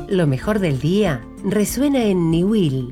Lo mejor del día resuena en Niwil.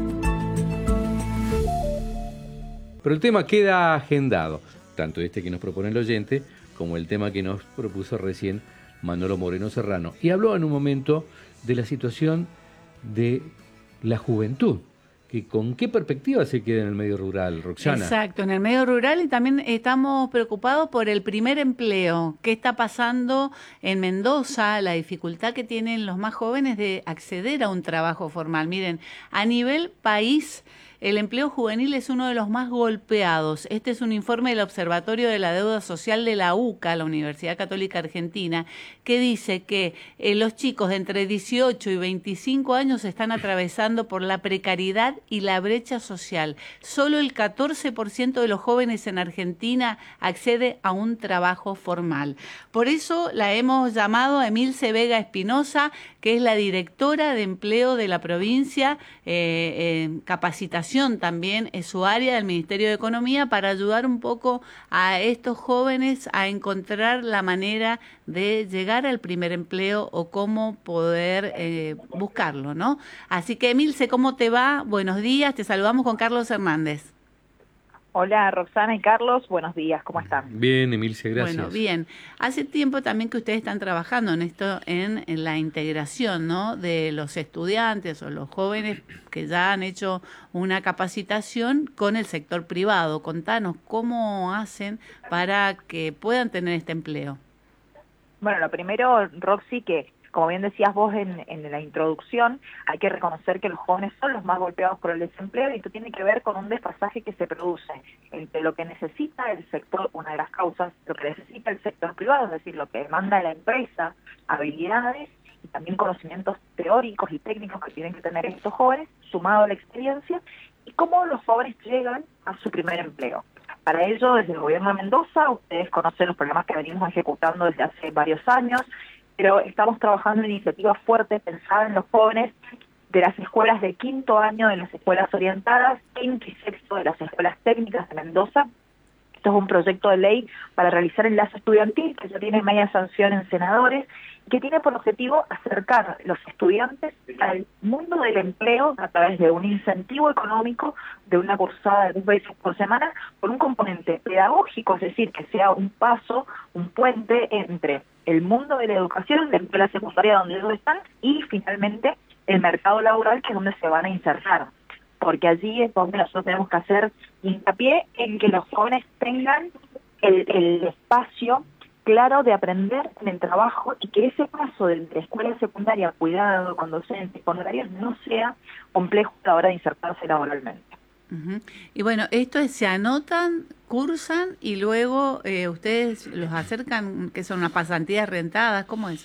Pero el tema queda agendado, tanto este que nos propone el oyente, como el tema que nos propuso recién Manolo Moreno Serrano. Y habló en un momento de la situación de la juventud, que con qué perspectiva se queda en el medio rural, Roxana. Exacto, en el medio rural, y también estamos preocupados por el primer empleo. ¿Qué está pasando en Mendoza? La dificultad que tienen los más jóvenes de acceder a un trabajo formal. Miren, a nivel país, el empleo juvenil es uno de los más golpeados. Este es un informe del Observatorio de la Deuda Social de la UCA, la Universidad Católica Argentina, que dice que los chicos de entre 18 y 25 años están atravesando por la precariedad y la brecha social. Solo el 14% de los jóvenes en Argentina accede a un trabajo formal. Por eso la hemos llamado a Emilce Vega Espinosa, que es la directora de empleo de la provincia, capacitación también es su área del Ministerio de Economía, para ayudar un poco a estos jóvenes a encontrar la manera de llegar al primer empleo o cómo poder buscarlo, ¿no? Así que, Emilce, ¿cómo te va? Buenos días, te saludamos con Carlos Hernández. Hola, Roxana y Carlos, buenos días, ¿cómo están? Bien, Emilce, gracias. Bueno, bien. Hace tiempo también que ustedes están trabajando en esto, en la integración, ¿no?, de los estudiantes o los jóvenes que ya han hecho una capacitación con el sector privado. Contanos, ¿cómo hacen para que puedan tener este empleo? Bueno, lo primero, Roxy, que como bien decías vos en la introducción, hay que reconocer que los jóvenes son los más golpeados por el desempleo, y esto tiene que ver con un desfasaje que se produce entre lo que necesita el sector, una de las causas, lo que necesita el sector privado, es decir, lo que demanda la empresa, habilidades y también conocimientos teóricos y técnicos que tienen que tener estos jóvenes, sumado a la experiencia, y cómo los jóvenes llegan a su primer empleo. Para ello, desde el gobierno de Mendoza, ustedes conocen los programas que venimos ejecutando desde hace varios años, pero estamos trabajando en iniciativas fuertes pensadas en los jóvenes de las escuelas de quinto año, de las escuelas orientadas, quinto y sexto de las escuelas técnicas de Mendoza. Esto es un proyecto de ley para realizar enlace estudiantil que ya tiene media sanción en senadores, que tiene por objetivo acercar a los estudiantes al mundo del empleo a través de un incentivo económico, de una cursada de 2 veces por semana, con un componente pedagógico, es decir, que sea un paso, un puente entre el mundo de la educación, la escuela secundaria donde ellos están, y finalmente el mercado laboral, que es donde se van a insertar. Porque allí es donde nosotros tenemos que hacer hincapié en que los jóvenes tengan el espacio claro de aprender en el trabajo, y que ese paso de escuela secundaria, cuidado con docentes, con horarios, no sea complejo a la hora de insertarse laboralmente. Uh-huh. Y bueno, esto es, se anotan, cursan y luego ustedes los acercan, que son unas pasantías rentadas, ¿cómo es?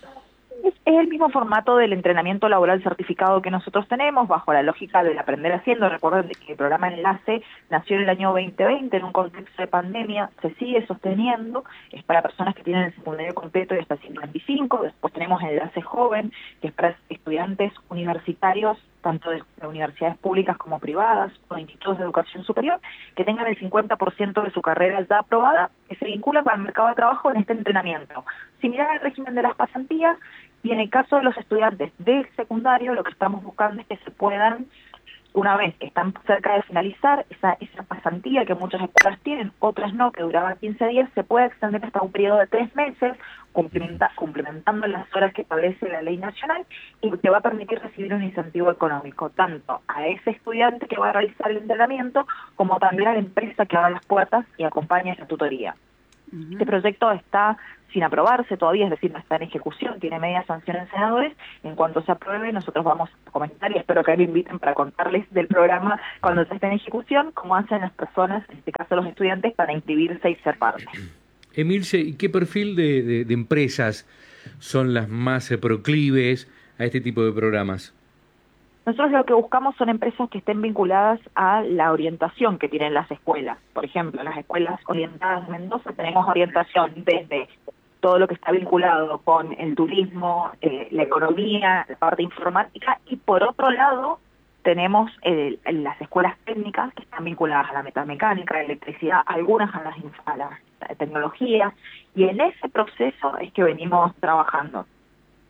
Es el mismo formato del entrenamiento laboral certificado que nosotros tenemos, bajo la lógica del aprender haciendo. Recuerden que el programa Enlace nació en el año 2020 en un contexto de pandemia, se sigue sosteniendo, es para personas que tienen el secundario completo y hasta 125, después tenemos Enlace Joven, que es para estudiantes universitarios, tanto de universidades públicas como privadas, o institutos de educación superior, que tengan el 50% de su carrera ya aprobada, que se vinculan para el mercado de trabajo en este entrenamiento. Similar al régimen de las pasantías, y en el caso de los estudiantes del secundario, lo que estamos buscando es que se puedan, una vez que están cerca de finalizar esa pasantía que muchas escuelas tienen, otras no, que duraba 15 días, se puede extender hasta un periodo de 3 meses, complementando las horas que establece la ley nacional, y que va a permitir recibir un incentivo económico, tanto a ese estudiante que va a realizar el entrenamiento, como también a la empresa que abra las puertas y acompaña esa tutoría. Uh-huh. Este proyecto está sin aprobarse todavía, es decir, no está en ejecución, tiene media sanción en senadores. En cuanto se apruebe, nosotros vamos a comentar, y espero que me inviten para contarles del programa cuando ya esté en ejecución, cómo hacen las personas, en este caso los estudiantes, para inscribirse y ser parte. Emilce, ¿y qué perfil de empresas son las más proclives a este tipo de programas? Nosotros lo que buscamos son empresas que estén vinculadas a la orientación que tienen las escuelas. Por ejemplo, en las escuelas orientadas de Mendoza tenemos orientación desde todo lo que está vinculado con el turismo, la economía, la parte informática, y por otro lado tenemos las escuelas técnicas que están vinculadas a la metalmecánica, a la electricidad, algunas a las tecnologías, y en ese proceso es que venimos trabajando.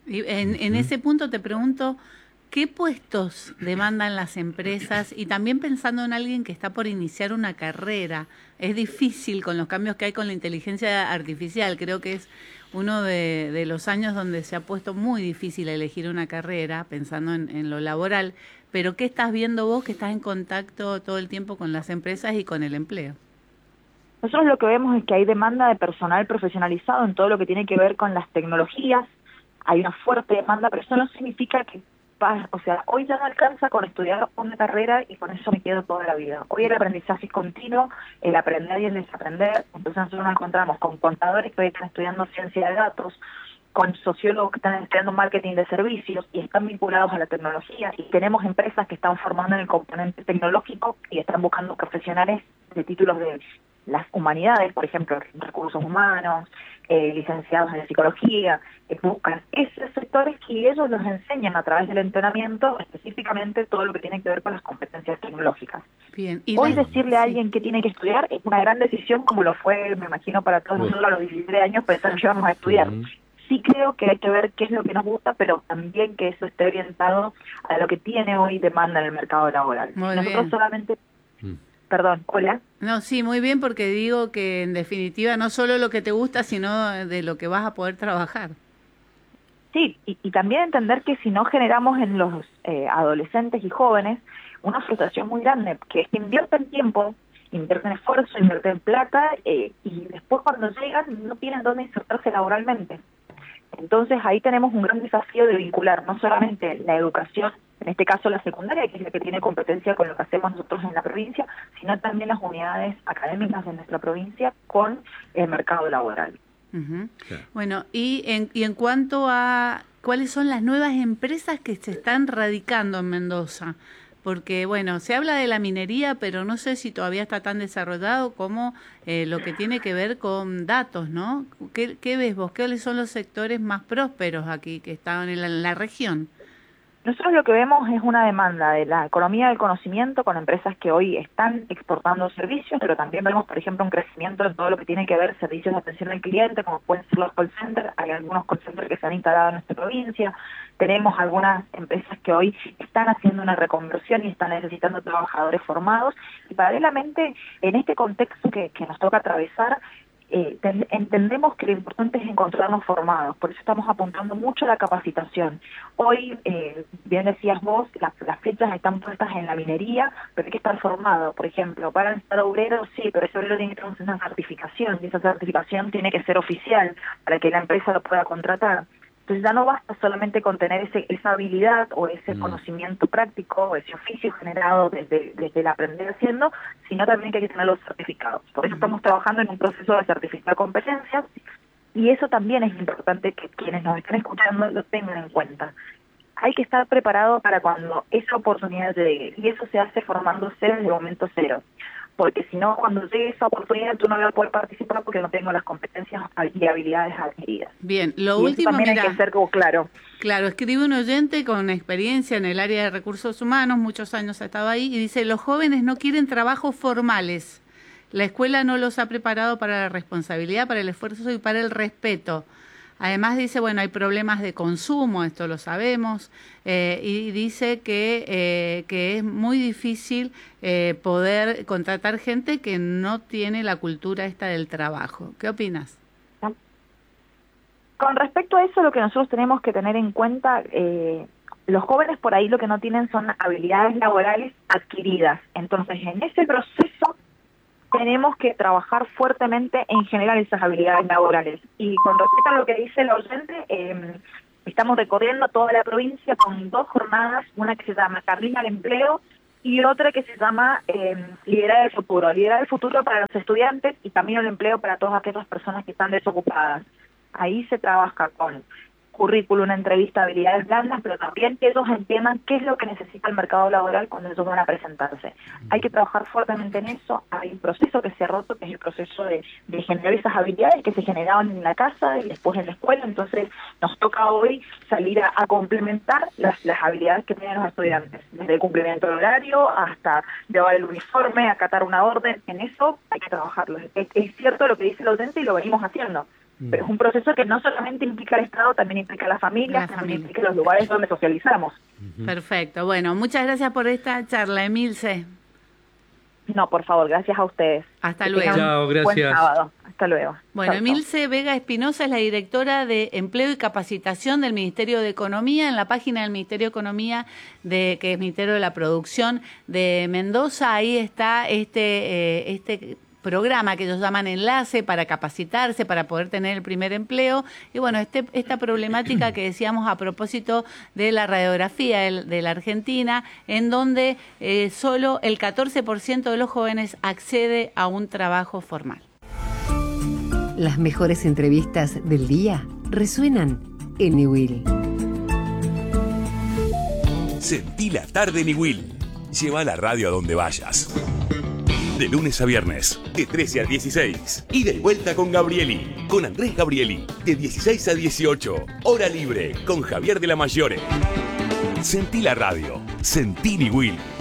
Y en ese punto te pregunto, ¿qué puestos demandan las empresas? Y también pensando en alguien que está por iniciar una carrera, es difícil con los cambios que hay con la inteligencia artificial, creo que es uno de los años donde se ha puesto muy difícil elegir una carrera, pensando en lo laboral, pero ¿qué estás viendo vos que estás en contacto todo el tiempo con las empresas y con el empleo? Nosotros lo que vemos es que hay demanda de personal profesionalizado en todo lo que tiene que ver con las tecnologías, hay una fuerte demanda, pero eso no significa que o sea, hoy ya no alcanza con estudiar una carrera y con eso me quedo toda la vida. Hoy el aprendizaje es continuo, el aprender y el desaprender. Entonces nosotros nos encontramos con contadores que hoy están estudiando ciencia de datos, con sociólogos que están estudiando marketing de servicios y están vinculados a la tecnología. Y tenemos empresas que están formando en el componente tecnológico y están buscando profesionales de títulos de las humanidades, por ejemplo, recursos humanos, licenciados en psicología, buscan esos sectores y ellos los enseñan a través del entrenamiento específicamente todo lo que tiene que ver con las competencias tecnológicas. Bien. Hoy decirle a alguien que tiene que estudiar es una gran decisión, como lo fue, me imagino, para todos nosotros a los 17 años, pensar que vamos a estudiar. Sí creo que hay que ver qué es lo que nos gusta, pero también que eso esté orientado a lo que tiene hoy demanda en el mercado laboral. Muy Nosotros bien. solamente... Perdón, hola. No, sí, muy bien, porque digo que en definitiva no solo lo que te gusta, sino de lo que vas a poder trabajar. Sí, y también entender que si no generamos en los adolescentes y jóvenes una frustración muy grande, que es que invierten tiempo, invierten esfuerzo, invierten plata, y después cuando llegan no tienen dónde insertarse laboralmente. Entonces ahí tenemos un gran desafío de vincular no solamente la educación, en este caso la secundaria, que es la que tiene competencia con lo que hacemos nosotros en la provincia, sino también las unidades académicas de nuestra provincia con el mercado laboral. Claro. Bueno, y en cuanto a cuáles son las nuevas empresas que se están radicando en Mendoza, porque bueno, se habla de la minería, pero no sé si todavía está tan desarrollado como lo que tiene que ver con datos, ¿no? ¿Qué ves vos? ¿Cuáles son los sectores más prósperos aquí que están en la región? Nosotros lo que vemos es una demanda de la economía del conocimiento con empresas que hoy están exportando servicios, pero también vemos, por ejemplo, un crecimiento en todo lo que tiene que ver servicios de atención al cliente, como pueden ser los call centers. Hay algunos call centers que se han instalado en nuestra provincia. Tenemos algunas empresas que hoy están haciendo una reconversión y están necesitando trabajadores formados. Y paralelamente, en este contexto que nos toca atravesar, entendemos que lo importante es encontrarnos formados, por eso estamos apuntando mucho a la capacitación. Hoy, bien decías vos, las flechas están puestas en la minería, pero hay que estar formado. Por ejemplo, para estar obrero, sí, pero ese obrero tiene que tener una certificación, y esa certificación tiene que ser oficial para que la empresa lo pueda contratar. Entonces ya no basta solamente con tener esa habilidad o ese conocimiento práctico o ese oficio generado desde el aprender haciendo, sino también que hay que tener los certificados. Por eso estamos trabajando en un proceso de certificar competencias y eso también es importante que quienes nos están escuchando lo tengan en cuenta. Hay que estar preparado para cuando esa oportunidad llegue y eso se hace formándose desde el momento cero. Porque si no, cuando llegue esa oportunidad, tú no vas a poder participar porque no tengo las competencias y habilidades adquiridas. Bien, lo y último, también mira, hay que ser como claro. Claro, escribe un oyente con experiencia en el área de recursos humanos, muchos años ha estado ahí, y dice, los jóvenes no quieren trabajos formales. La escuela no los ha preparado para la responsabilidad, para el esfuerzo y para el respeto. Además dice, bueno, hay problemas de consumo, esto lo sabemos, y dice que es muy difícil poder contratar gente que no tiene la cultura esta del trabajo. ¿Qué opinas? Con respecto a eso, lo que nosotros tenemos que tener en cuenta, los jóvenes por ahí lo que no tienen son habilidades laborales adquiridas. Entonces, en ese proceso tenemos que trabajar fuertemente en generar esas habilidades laborales. Y con respecto a lo que dice el oyente, estamos recorriendo toda la provincia con 2 jornadas, una que se llama Carril al Empleo y otra que se llama Liderar el Futuro. Liderar el Futuro para los estudiantes y Camino al Empleo para todas aquellas personas que están desocupadas. Ahí se trabaja con currículum, entrevista, habilidades blandas, pero también que ellos entiendan qué es lo que necesita el mercado laboral cuando ellos van a presentarse. Hay que trabajar fuertemente en eso. Hay un proceso que se ha roto, que es el proceso de generar esas habilidades que se generaban en la casa y después en la escuela. Entonces nos toca hoy salir a complementar las habilidades que tienen los estudiantes, desde el cumplimiento del horario hasta llevar el uniforme, acatar una orden. En eso hay que trabajarlo. Es cierto lo que dice el docente y lo venimos haciendo. Pero es un proceso que no solamente implica al Estado, también implica a las familias, también implica los lugares donde socializamos. Perfecto. Bueno, muchas gracias por esta charla, Emilce. No, por favor, gracias a ustedes. Hasta Que luego. tengan Chao, un gracias. buen sábado. Hasta luego. Bueno, Chau, chau. Emilce Vega Espinosa es la directora de Empleo y Capacitación del Ministerio de Economía. En la página del Ministerio de Economía, que es Ministerio de la Producción de Mendoza, ahí está este programa que ellos llaman Enlace para capacitarse, para poder tener el primer empleo. Y bueno, esta problemática que decíamos a propósito de la radiografía de la Argentina, en donde solo el 14% de los jóvenes accede a un trabajo formal. Las mejores entrevistas del día resuenan en Niwil. Sentí la tarde Niwil. Lleva la radio a donde vayas. De lunes a viernes, de 13 a 16. Ida y vuelta con Gabrieli, con Andrés Gabrieli, de 16 a 18. Hora libre, con Javier de la Mayore. Sentí la radio. Sentí Niwil.